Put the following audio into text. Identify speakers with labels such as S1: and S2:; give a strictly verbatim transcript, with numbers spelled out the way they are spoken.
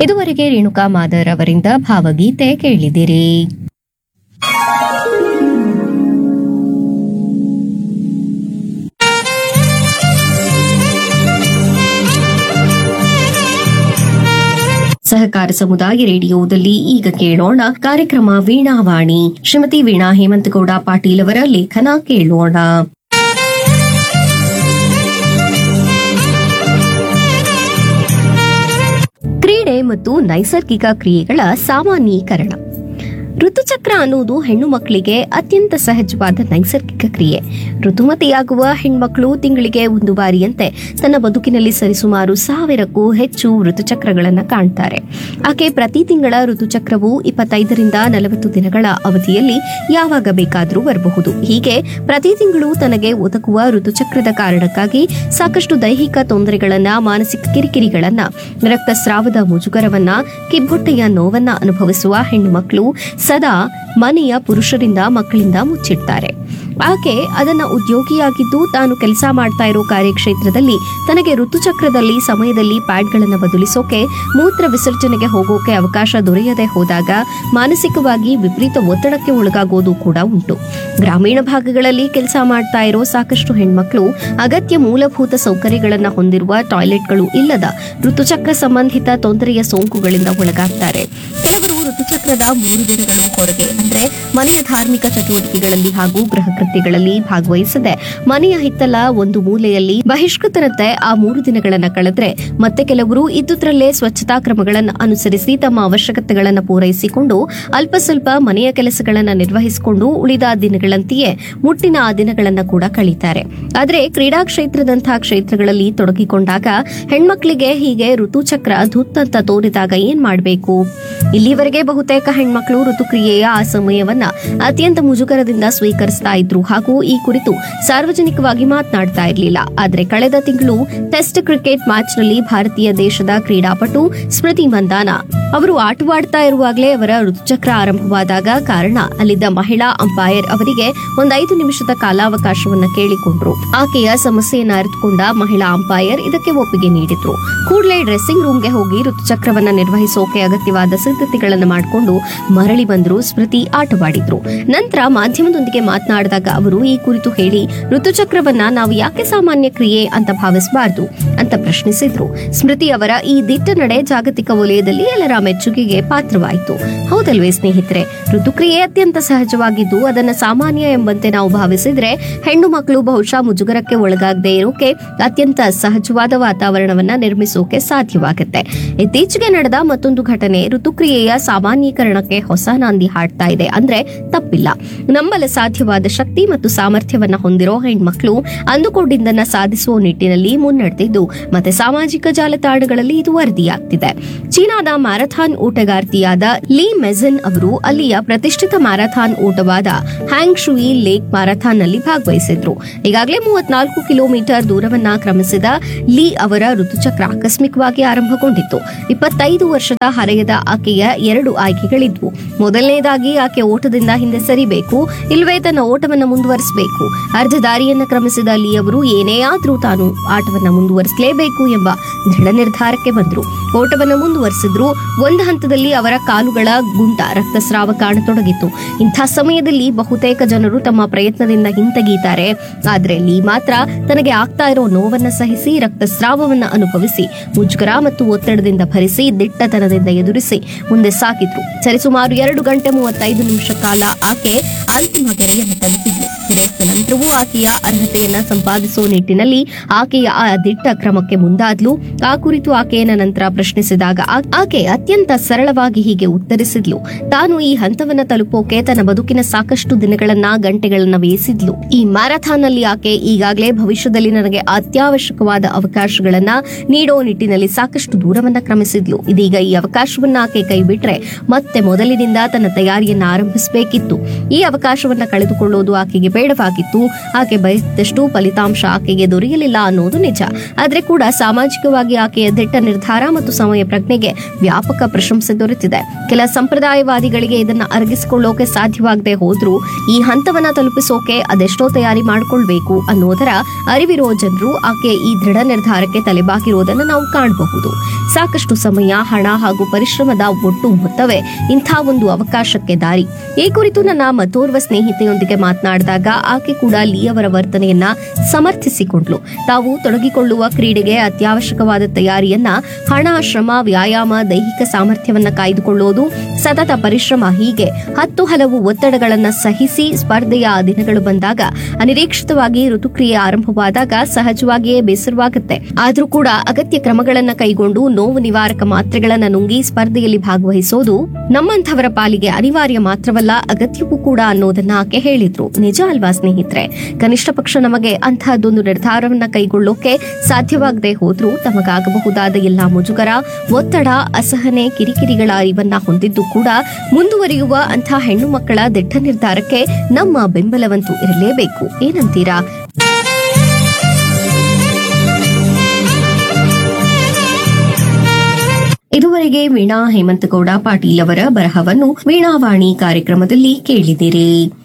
S1: ಇದುವರೆಗೆ ರೇಣುಕಾ ಮಾದರ್ ಅವರಿಂದ ಭಾವಗೀತೆ ಕೇಳಿದಿರಿ. ಸಹಕಾರ ಸಮುದಾಯ ರೇಡಿಯೋದಲ್ಲಿ ಈಗ ಕೇಳೋಣ ಕಾರ್ಯಕ್ರಮ ವೀಣಾವಾಣಿ. ಶ್ರೀಮತಿ ವೀಣಾ ಹೇಮಂತಗೌಡ ಪಾಟೀಲ್ ಅವರ ಲೇಖನ ಕೇಳೋಣ. ಕ್ರೀಡೆ ಮತ್ತು ನೈಸರ್ಗಿಕ ಕ್ರಿಯೆಗಳ ಸಾಮಾನ್ಯೀಕರಣ. ಋತುಚಕ್ರ ಅನ್ನುವುದು ಹೆಣ್ಣು ಮಕ್ಕಳಿಗೆ ಅತ್ಯಂತ ಸಹಜವಾದ ನೈಸರ್ಗಿಕ ಕ್ರಿಯೆ. ಋತುಮತಿಯಾಗುವ ಹೆಣ್ಮಕ್ಳು ತಿಂಗಳಿಗೆ ಒಂದು ಬಾರಿಯಂತೆ ತನ್ನ ಬದುಕಿನಲ್ಲಿ ಸರಿಸುಮಾರು ಸಾವಿರಕ್ಕೂ ಹೆಚ್ಚು ಋತುಚಕ್ರಗಳನ್ನು ಕಾಣ್ತಾರೆ. ಆಕೆ ಪ್ರತಿ ತಿಂಗಳ ಋತುಚಕ್ರವು ಇಪ್ಪತ್ತೈದರಿಂದ ನಲವತ್ತು ದಿನಗಳ ಅವಧಿಯಲ್ಲಿ ಯಾವಾಗ ಬೇಕಾದರೂ ಬರಬಹುದು. ಹೀಗೆ ಪ್ರತಿ ತಿಂಗಳು ತನಗೆ ಒದಗುವ ಋತುಚಕ್ರದ ಕಾರಣಕ್ಕಾಗಿ ಸಾಕಷ್ಟು ದೈಹಿಕ ತೊಂದರೆಗಳನ್ನ, ಮಾನಸಿಕ ಕಿರಿಕಿರಿಗಳನ್ನ, ರಕ್ತಸ್ರಾವದ ಮುಜುಗರವನ್ನ, ಕಿಬ್ಬೊಟ್ಟೆಯ ನೋವನ್ನ ಅನುಭವಿಸುವ ಹೆಣ್ಣು ಮಕ್ಕಳು ಸದಾ ಮನೆಯ ಪುರುಷರಿಂದ ಮಕ್ಕಳಿಂದ ಮುಚ್ಚಿಡ್ತಾರೆ. ಆಕೆ ಅದನ್ನ ಉದ್ಯೋಗಿಯಾಗಿದ್ದು ತಾನು ಕೆಲಸ ಮಾಡ್ತಾ ಇರೋ ಕಾರ್ಯಕ್ಷೇತ್ರದಲ್ಲಿ ತನಗೆ ಋತುಚಕ್ರದಲ್ಲಿ ಸಮಯದಲ್ಲಿ ಪ್ಯಾಡ್ಗಳನ್ನು ಬದಲಿಸೋಕೆ, ಮೂತ್ರ ವಿಸರ್ಜನೆಗೆ ಹೋಗೋಕೆ ಅವಕಾಶ ದೊರೆಯದೆ ಹೋದಾಗ ಮಾನಸಿಕವಾಗಿ ವಿಪರೀತ ಒತ್ತಡಕ್ಕೆ ಒಳಗಾಗೋದು ಕೂಡ ಉಂಟು. ಗ್ರಾಮೀಣ ಭಾಗಗಳಲ್ಲಿ ಕೆಲಸ ಮಾಡ್ತಾ ಇರೋ ಸಾಕಷ್ಟು ಹೆಣ್ಮಕ್ಳು ಅಗತ್ಯ ಮೂಲಭೂತ ಸೌಕರ್ಯಗಳನ್ನು ಹೊಂದಿರುವ ಟಾಯ್ಲೆಟ್ಗಳು ಇಲ್ಲದ ಋತುಚಕ್ರ ಸಂಬಂಧಿತ ತೊಂದರೆಯ ಸೋಂಕುಗಳಿಂದ ಒಳಗಾಗ್ತಾರೆ. ಕೆಲವರು ಋತುಚಕ್ರದ ಮೂರು ದಿನಗಳು ಹೊರಗೆ ಅಂದ್ರೆ ಮನೆಯ ಧಾರ್ಮಿಕ ಚಟುವಟಿಕೆಗಳಲ್ಲಿ ಹಾಗೂ ಗೃಹ ಕೃತ್ಯಗಳಲ್ಲಿ ಭಾಗವಹಿಸದೆ ಮನೆಯ ಹಿತ್ತಲ ಒಂದು ಮೂಲೆಯಲ್ಲಿ ಬಹಿಷ್ಕೃತರಂತೆ ಆ ಮೂರು ದಿನಗಳನ್ನ ಕಳೆದ್ರೆ, ಮತ್ತೆ ಕೆಲವರು ಇದ್ದುದರಲ್ಲೇ ಸ್ವಚ್ಛತಾ ಕ್ರಮಗಳನ್ನು ಅನುಸರಿಸಿ ತಮ್ಮ ಅವಶ್ಯಕತೆಗಳನ್ನು ಪೂರೈಸಿಕೊಂಡು ಅಲ್ಪ ಸ್ವಲ್ಪ ಮನೆಯ ಕೆಲಸಗಳನ್ನ ನಿರ್ವಹಿಸಿಕೊಂಡು ಉಳಿದ ದಿನಗಳಂತೆಯೇ ಮುಟ್ಟಿನ ಆ ದಿನಗಳನ್ನ ಕೂಡ ಕಳೀತಾರೆ. ಆದ್ರೆ ಕ್ರೀಡಾ ಕ್ಷೇತ್ರದಂತಹ ಕ್ಷೇತ್ರಗಳಲ್ಲಿ ತೊಡಗಿಕೊಂಡಾಗ ಹೆಣ್ಮಕ್ಳಿಗೆ ಹೀಗೆ ಋತುಚಕ್ರ ಧುತ್ತಂತ ತೋರಿದಾಗ ಏನ್ ಮಾಡಬೇಕು? ಇಲ್ಲಿವರೆಗೆ ಬಹುತೇಕ ಹೆಣ್ಮಕ್ಳು ಋತುಕ್ರಿಯೆಯ ಆ ಸಮಯವನ್ನ ಅತ್ಯಂತ ಮುಜುಗರದಿಂದ ಸ್ವೀಕರಿಸ್ತಾ ಇದ್ರು ಹಾಗೂ ಈ ಕುರಿತು ಸಾರ್ವಜನಿಕವಾಗಿ ಮಾತನಾಡ್ತಾ ಇರಲಿಲ್ಲ. ಆದ್ರೆ ಕಳೆದ ತಿಂಗಳು ಟೆಸ್ಟ್ ಕ್ರಿಕೆಟ್ ಮ್ಯಾಚ್ನಲ್ಲಿ ಭಾರತೀಯ ದೇಶದ ಕ್ರೀಡಾಪಟು ಸ್ಮೃತಿ ಮಂದಾನ ಅವರು ಆಟವಾಡ್ತಾ ಇರುವಾಗಲೇ ಅವರ ಋತುಚಕ್ರ ಆರಂಭವಾದಾಗ ಕಾರಣ ಅಲ್ಲಿದ್ದ ಮಹಿಳಾ ಅಂಪೈರ್ ಅವರಿಗೆ ಒಂದೈದು ನಿಮಿಷದ ಕಾಲಾವಕಾಶವನ್ನ ಕೇಳಿಕೊಂಡ್ರು. ಆಕೆಯ ಸಮಸ್ಯೆಯನ್ನ ಅರಿತುಕೊಂಡ ಮಹಿಳಾ ಅಂಪೈರ್ ಇದಕ್ಕೆ ಒಪ್ಪಿಗೆ ನೀಡಿದ್ರು. ಕೂಡಲೇ ಡ್ರೆಸ್ಸಿಂಗ್ ರೂಮ್ಗೆ ಹೋಗಿ ಋತುಚಕ್ರವನ್ನ ನಿರ್ವಹಿಸೋಕೆ ಅಗತ್ಯವಾದ ಸಿದ್ಧತೆಗಳನ್ನು ಮಾಡಿಕೊಂಡು ಮರಳಿ ಬಂದ್ರು. ಸ್ಮೃತಿ ಆಟವಾಡಿದ್ರು. ನಂತರ ಮಾಧ್ಯಮದೊಂದಿಗೆ ಮಾತನಾಡಿದಾಗ ಅವರು ಈ ಕುರಿತು ಹೇಳಿ, ಋತುಚಕ್ರವನ್ನ ನಾವು ಯಾಕೆ ಸಾಮಾನ್ಯ ಕ್ರಿಯೆ ಅಂತ ಭಾವಿಸಬಾರದು ಅಂತ ಪ್ರಶ್ನಿಸಿದ್ರು. ಸ್ಮೃತಿ ಅವರ ಈ ದಿಟ್ಟ ನಡೆ ಜಾಗತಿಕ ವಲಯದಲ್ಲಿ ಎಲ್ಲರ ಮೆಚ್ಚುಗೆಗೆ ಪಾತ್ರವಾಯಿತು. ಹೌದಲ್ವೇ ಸ್ನೇಹಿತರೆ? ಋತುಕ್ರಿಯೆ ಅತ್ಯಂತ ಸಹಜವಾಗಿದ್ದು ಅದನ್ನ ಸಾಮಾನ್ಯ ಎಂಬಂತೆ ನಾವು ಭಾವಿಸಿದ್ರೆ ಹೆಣ್ಣು ಮಕ್ಕಳು ಬಹುಶಃ ಮುಜುಗರಕ್ಕೆ ಒಳಗಾಗದೆ ಇರೋಕೆ ಅತ್ಯಂತ ಸಹಜವಾದ ವಾತಾವರಣವನ್ನ ನಿರ್ಮಿಸೋಕೆ ಸಾಧ್ಯವಾಗುತ್ತೆ. ಇತ್ತೀಚೆಗೆ ನಡೆದ ಮತ್ತೊಂದು ಘಟನೆ ಋತುಕ್ರಿಯೆಯ ಸಾಮಾನ್ಯೀಕರಣಕ್ಕೆ ಹೊಸ ನಾಂದಿ ಹಾಡ್ತಾ ಇದೆ ಅಂದ್ರೆ ತಪ್ಪಿಲ್ಲ. ನಂಬಲು ಸಾಧ್ಯವಾದ ಶಕ್ತಿ ಮತ್ತು ಸಾಮರ್ಥ್ಯವನ್ನ ಹೊಂದಿರೋ ಹೆಣ್ಮಕ್ಳು ಅಂದುಕೊಂಡಿದ್ದನ್ನ ಸಾಧಿಸುವ ನಿಟ್ಟಿನಲ್ಲಿ ಮುನ್ನಡೆದಿದ್ದು ಮತ್ತೆ ಸಾಮಾಜಿಕ ಜಾಲತಾಣಗಳಲ್ಲಿ ಇದು ವರದಿಯಾಗ್ತಿದೆ. ಚೀನಾದ ಮ್ಯಾರಥಾನ್ ಓಟಗಾರ್ತಿಯಾದ ಲೀ ಮೆಜನ್ ಅವರು ಅಲ್ಲಿಯ ಪ್ರತಿಷ್ಠಿತ ಮ್ಯಾರಥಾನ್ ಓಟವಾದ ಹ್ಯಾಂಗ್ ಶುಯಿ ಲೇಕ್ ಮ್ಯಾರಥಾನ್ ನಲ್ಲಿ ಭಾಗವಹಿಸಿದ್ರು. ಈಗಾಗಲೇ ಮೂವತ್ನಾಲ್ಕು ಕಿಲೋಮೀಟರ್ ದೂರವನ್ನ ಕ್ರಮಿಸಿದ ಲೀ ಅವರ ಋತುಚಕ್ರ ಆಕಸ್ಮಿಕವಾಗಿ ಆರಂಭಗೊಂಡಿತ್ತು. ಇಪ್ಪತ್ತೈದು ವರ್ಷದ ಹರೆಯದ ಆಕೆಯ ಎರಡು ಆಯ್ಕೆಗಳಿದ್ವು. ಮೊದಲನೇದಾಗಿ ಆಕೆ ಓಟದಿಂದ ಹಿಂದೆ ಸರಿಬೇಕು, ಇಲ್ಲವೇ ತನ್ನ ಓಟವನ್ನು ಮುಂದುವರಿಸಬೇಕು. ಅರ್ಧ ದಾರಿಯನ್ನ ಕ್ರಮಿಸಿದ ಲೀ ಅವರು ಏನೇ ಆದ್ರೂ ತಾನು ಆಟವನ್ನ ಮುಂದುವರಿಸಲೇಬೇಕು ಎಂಬ ದೃಢ ನಿರ್ಧಾರಕ್ಕೆ ಬಂದ್ರು. ಓಟವನ್ನು ಮುಂದುವರಿಸಿದ್ರು. ಒಂದು ಹಂತದಲ್ಲಿ ಅವರ ಕಾಲುಗಳ ಗುಂಟ ರಕ್ತಸ್ರಾವ ಕಾಣತೊಡಗಿತ್ತು. ಇಂಥ ಸಮಯದಲ್ಲಿ ಬಹುತೇಕ ಜನರು ತಮ್ಮ ಪ್ರಯತ್ನದಿಂದ ಹಿಂತೆಗೀತಾರೆ. ಆದ್ರೆ ಲೀ ಮಾತ್ರ ತನಗೆ ಆಗ್ತಾ ಇರೋ ನೋವನ್ನ ಸಹಿಸಿ ರಕ್ತಸ್ರಾವವನ್ನ ಅನುಭವಿಸಿ ಮುಜುಗರ ಮತ್ತು ಒತ್ತಡದಿಂದ ಭರಿಸಿ ದಿಟ್ಟತನದಿಂದ ಎದುರಿಸಿ ಮುಂದೆ ಸಾಗಿದ್ರು. ಸರಿಸುಮಾರು ಎರಡು ಗಂಟೆ ಮೂವತ್ತೈದು ನಿಮಿಷ ಕಾಲ ಆಕೆ ಅಂತಿಮ ಗೆರೆಯನ್ನು ತಲುಪಿದ್ಲು. ರೇಸ್ನ ನಂತರವೂ ಆಕೆಯ ಅರ್ಹತೆಯನ್ನ ಸಂಪಾದಿಸುವ ನಿಟ್ಟಿನಲ್ಲಿ ಆಕೆಯ ಆ ದಿಟ್ಟ ಕ್ರಮಕ್ಕೆ ಮುಂದಾದ್ಲು. ಆ ಕುರಿತು ಆಕೆಯನ್ನ ನಂತರ ಪ್ರಶ್ನಿಸಿದಾಗ ಆಕೆ ಅತ್ಯಂತ ಸರಳವಾಗಿ ಹೀಗೆ ಉತ್ತರಿಸಿದ್ಲು. ತಾನು ಈ ಹಂತವನ್ನ ತಲುಪೋಕೆ ತನ್ನ ಬದುಕಿನ ಸಾಕಷ್ಟು ದಿನಗಳನ್ನ ಗಂಟೆಗಳನ್ನ ವ್ಯಯಿಸಿದ್ಲು. ಈ ಮ್ಯಾರಥಾನ್ ನಲ್ಲಿ ಆಕೆ ಈಗಾಗಲೇ ಭವಿಷ್ಯದಲ್ಲಿ ನನಗೆ ಅತ್ಯವಶ್ಯಕವಾದ ಅವಕಾಶಗಳನ್ನ ನೀಡೋ ನಿಟ್ಟಿನಲ್ಲಿ ಸಾಕಷ್ಟು ದೂರವನ್ನ ಕ್ರಮಿಸಿದ್ಲು. ಇದೀಗ ಈ ಅವಕಾಶವನ್ನ ಆಕೆ ಕೈ ಬಿಟ್ರೆ ಮತ್ತೆ ಮೊದಲಿನಿಂದ ತನ್ನ ತಯಾರಿಯನ್ನ ಆರಂಭಿಸಬೇಕಿತ್ತು. ಈ ಅವಕಾಶವನ್ನ ಕಳೆದುಕೊಳ್ಳೋದು ಆಕೆಗೆ ಬೇಡವಾಗಿತ್ತು. ಆಕೆ ಬಯಸಿದಷ್ಟು ಫಲಿತಾಂಶ ಆಕೆಗೆ ದೊರೆಯಲಿಲ್ಲ ಅನ್ನೋದು ನಿಜ. ಆದ್ರೆ ಕೂಡ ಸಾಮಾಜಿಕವಾಗಿ ಆಕೆಯ ದಿಟ್ಟ ನಿರ್ಧಾರ ಮತ್ತು ಸಮಯ ಪ್ರಜ್ಞೆಗೆ ವ್ಯಾಪಕ ಪ್ರಶಂಸೆ ದೊರೆತಿದೆ. ಕೆಲ ಸಂಪ್ರದಾಯವಾದಿಗಳಿಗೆ ಇದನ್ನ ಅರಗಿಸಿಕೊಳ್ಳೋಕೆ ಸಾಧ್ಯವಾಗದೆ ಹೋದ್ರೂ ಈ ಹಂತವನ್ನ ತಲುಪಿಸೋಕೆ ಅದೆಷ್ಟೋ ತಯಾರಿ ಮಾಡಿಕೊಳ್ಬೇಕು ಅನ್ನೋದರ ಅರಿವಿರೋ ಜನರು ಆಕೆ ಈ ದೃಢ ನಿರ್ಧಾರಕ್ಕೆ ತಲೆಬಾಗಿರೋದನ್ನ ನಾವು ಕಾಣಬಹುದು. ಸಾಕಷ್ಟು ಸಮಯ, ಹಣ ಹಾಗೂ ಪರಿಶ್ರಮದ ಒಟ್ಟು ಮೊತ್ತವೇ ಇಂಥ ಒಂದು ಅವಕಾಶಕ್ಕೆ ದಾರಿ. ಈ ಕುರಿತು ನನ್ನ ಮತ್ತೋರ್ವ ಸ್ನೇಹಿತೆಯೊಂದಿಗೆ ಮಾತನಾಡಿದಾಗ ಆಕೆ ಕೂಡ ಲೀ ಅವರ ವರ್ತನೆಯನ್ನ ಸಮರ್ಥಿಸಿಕೊಂಡ್ಲು. ತಾವು ತೊಡಗಿಕೊಳ್ಳುವ ಕ್ರೀಡೆಗೆ ಅತ್ಯವಶ್ಯಕವಾದ ತಯಾರಿಯನ್ನ ಹಣ, ಶ್ರಮ, ವ್ಯಾಯಾಮ, ದೈಹಿಕ ಸಾಮರ್ಥ್ಯವನ್ನ ಕಾಯ್ದುಕೊಳ್ಳೋದು, ಸತತ ಪರಿಶ್ರಮ ಹೀಗೆ ಹತ್ತು ಹಲವು ಒತ್ತಡಗಳನ್ನ ಸಹಿಸಿ ಸ್ಪರ್ಧೆಯ ದಿನಗಳು ಬಂದಾಗ, ಅನಿರೀಕ್ಷಿತವಾಗಿ ಋತುಕ್ರಿಯೆ ಆರಂಭವಾದಾಗ ಸಹಜವಾಗಿಯೇ ಬೇಸರವಾಗುತ್ತೆ. ಆದ್ರೂ ಕೂಡ ಅಗತ್ಯ ಕ್ರಮಗಳನ್ನ ಕೈಗೊಂಡು ನೋವು ನಿವಾರಕ ಮಾತ್ರೆಗಳನ್ನ ನುಂಗಿ ಸ್ಪರ್ಧೆಯಲ್ಲಿ ಭಾಗವಹಿಸೋದು ನಮ್ಮಂಥವರ ಪಾಲಿಗೆ ಅನಿವಾರ್ಯ ಮಾತ್ರವಲ್ಲ, ಅಗತ್ಯವೂ ಕೂಡ ಅನ್ನೋದನ್ನ ಆಕೆ ಹೇಳಿದ್ರು. ನಿಜ ಅಲ್ವಾ ಸ್ನೇಹಿತರೆ? ಕನಿಷ್ಠ ಪಕ್ಷ ನಮಗೆ ಅಂತಹದ್ದೊಂದು ನಿರ್ಧಾರವನ್ನ ಕೈಗೊಳ್ಳೋಕೆ ಸಾಧ್ಯವಾಗದೆ ಹೋದ್ರೂ ತಮಗಾಗಬಹುದಾದ ಎಲ್ಲಾ ಮುಜುಗರ, ಒತ್ತಡ, ಅಸಹನೆ, ಕಿರಿಕಿರಿಗಳ ಅರಿವನ್ನ ಹೊಂದಿದ್ದು ಕೂಡ ಮುಂದುವರಿಯುವ ಅಂಥ ಹೆಣ್ಣು ಮಕ್ಕಳ ದಿಟ್ಟ ನಿರ್ಧಾರಕ್ಕೆ ನಮ್ಮ ಬೆಂಬಲವಂತೂ ಇರಲೇಬೇಕು. ಏನಂತೀರಾ? ಇದುವರೆಗೆ ವೀಣಾ ಹೇಮಂತಗೌಡ ಪಾಟೀಲ್ ಅವರ ಬರಹವನ್ನು ವೀಣಾವಾಣಿ ಕಾರ್ಯಕ್ರಮದಲ್ಲಿ ಕೇಳಿದಿರಿ.